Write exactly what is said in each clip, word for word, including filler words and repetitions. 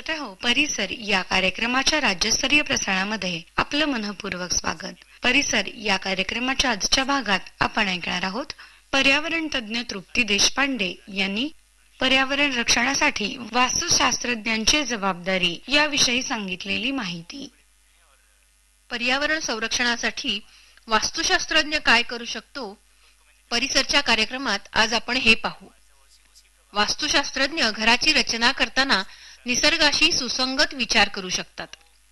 श्रोतेहो, परिसर या कार्यक्रमाच्या राज्यस्तरीय प्रसारणामध्ये आपलं मनपूर्वक स्वागत. परिसर या कार्यक्रमाच्या आजच्या भागात आपण ऐकणार आहोत पर्यावरण तज्ञ तृप्ती देशपांडे यांनी पर्यावरण रक्षणासाठी वास्तुशास्त्रज्ञांची जबाबदारी याविषयी सांगितलेली माहिती. पर्यावरण संरक्षणासाठी वास्तुशास्त्रज्ञ काय करू शकतो, परिसरच्या कार्यक्रमात आज आपण हे पाहू. वास्तुशास्त्रज्ञ घराची रचना करताना निसर्गाशी सुसंगत विचार करू शकतात.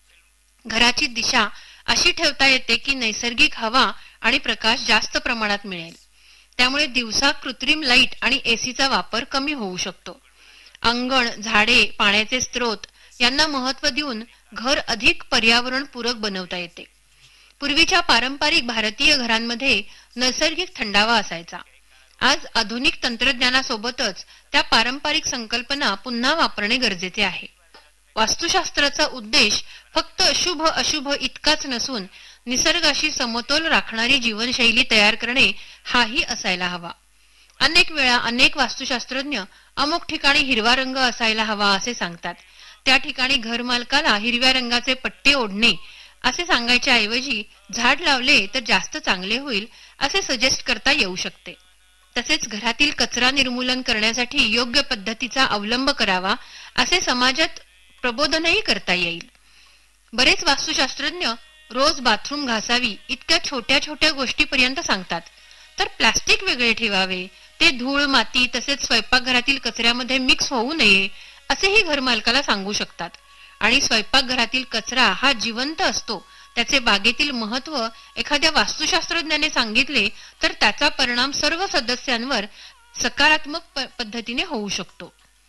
घराची दिशा अशी ठेवता येते की नैसर्गिक हवा आणि प्रकाश जास्त प्रमाणात मिळेल. त्यामुळे दिवसा कृत्रिम लाईट आणि एसीचा वापर कमी होऊ शकतो. अंगण, झाडे, पाण्याचे स्रोत यांना महत्त्व देऊन घर अधिक पर्यावरणपूरक बनवता येते. पूर्वीच्या पारंपरिक भारतीय घरांमध्ये नैसर्गिक थंडावा असायचा. आज आधुनिक तंत्रज्ञानासोबतच त्या पारंपरिक संकल्पना पुन्हा वापरणे गरजेचे आहे. वास्तुशास्त्राचा उद्देश फक्त शुभ अशुभ इतकाच नसून निसर्गाशी समतोल राखणारी जीवनशैली तयार करणे हाही असायला हवा. अनेक वेळा अनेक वास्तुशास्त्रज्ञ अमुक ठिकाणी हिरवा रंग असायला हवा असे सांगतात. त्या ठिकाणी घरमालकाला हिरव्या रंगाचे पट्टे ओढणे असे सांगायच्या ऐवजी झाड लावले तर जास्त चांगले होईल असे सजेस्ट करता येऊ शकते. तसेच घरातील कचरा निर्मूलन करण्यासाठी योग्य पद्धतीचा अवलंब करावा असे समाजात प्रबोधनही करता येईल. बरेच वास्तुशास्त्रज्ञ रोज बाथरूम घासावी इतक्या छोट्या छोट्या गोष्टीपर्यंत सांगतात. तर प्लास्टिक वेगळे ठेवावे, ते धूळ, माती तसेच स्वयंपाकघरातील कचऱ्यामध्ये मिक्स होऊ नये असेही घरमालकाला सांगू शकतात. आणि स्वयंपाकघरातील कचरा हा जिवंत असतो, त्याचे बागेतील महत्त्व एखाद्या वास्तुशास्त्रज्ञाने सांगितले तर त्याचा परिणाम सर्व सदस्यांवर सकारात्मक पद्धतीने होऊ शकतो.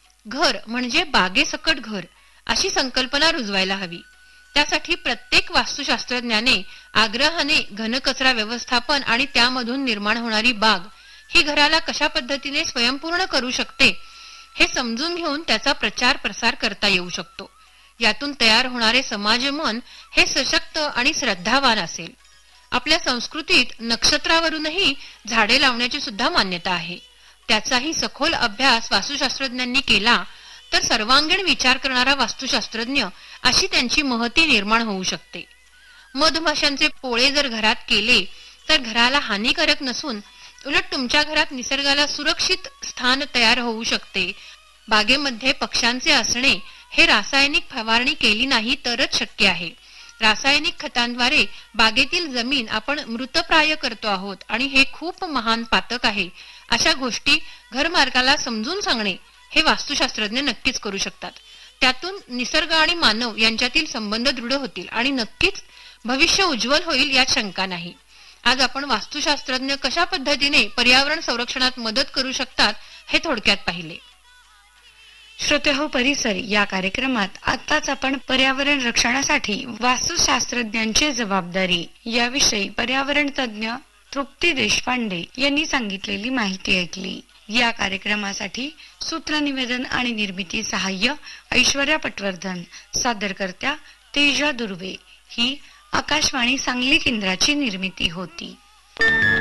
घर म्हणजे बागेसकट घर अशी संकल्पना रुजवायला हवी. त्यासाठी प्रत्येक वास्तुशास्त्रज्ञाने आग्रहाने घनकचरा व्यवस्थापन आणि त्यामधून निर्माण होणारी बाग ही घराला कशा पद्धतीने स्वयंपूर्ण करू शकते हे समजून घेऊन त्याचा प्रचार प्रसार करता येऊ शकतो. यातून तयार होणारे समाजमन हे सशक्त आणि श्रद्धावान असेल. आपल्या संस्कृतीत नक्षत्रावरूनही झाडे लावण्याची सुद्धा मान्यता आहे. त्याचाही सखोल अभ्यास वास्तुशास्त्रज्ञांनी केला तर सर्वांगीण विचार करणारा वास्तुशास्त्रज्ञ अशी त्यांची महती निर्माण होऊ शकते. मधमाशांचे पोळे जर घरात केले तर घराला हानिकारक नसून उलट तुमच्या घरात निसर्गाला सुरक्षित स्थान तयार होऊ शकते. बागेमध्ये पक्ष्यांचे असणे हे रासायनिक फवारणी केली नाही तरच शक्य आहे. रासायनिक खतांद्वारे बागेतील जमीन आपण मृतप्राय करतो आहोत आणि हे खूप महान पातक आहे. अशा गोष्टी घरमालकाला समजून सांगणे हे वास्तुशास्त्रज्ञ नक्कीच करू शकतात. त्यातून निसर्ग आणि मानव यांच्यातील संबंध दृढ होतील आणि नक्कीच भविष्य उज्ज्वल होईल यात शंका नाही. आज आपण वास्तुशास्त्रज्ञ कशा पद्धतीने पर्यावरण संरक्षणात मदत करू शकतात हे थोडक्यात पाहिले. श्रोतेहो, परिसर या कार्यक्रमात आताच आपण पर्यावरण रक्षणासाठी वास्तुशास्त्रज्ञांची जबाबदारी याविषयी पर्यावरण तज्ञ तृप्ती देशपांडे यांनी सांगितलेली माहिती ऐकली. या कार्यक्रमासाठी सूत्रनिवेदन आणि निर्मिती सहाय्य ऐश्वर्या पटवर्धन, सादरकर्त्या तेजा दुर्वे. ही आकाशवाणी सांगली केंद्राची निर्मिती होती.